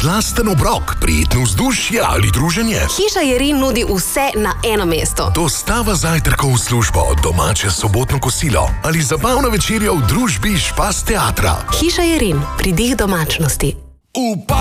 Slasten obrok, prijetno vzdušje ali druženje. Hiša Jerin nudi vse na eno mesto. Dostava zajtrkov v službo, domače sobotno kosilo ali zabavna večerja v družbi Špas teatra. Hiša Jerin, pridih domačnosti.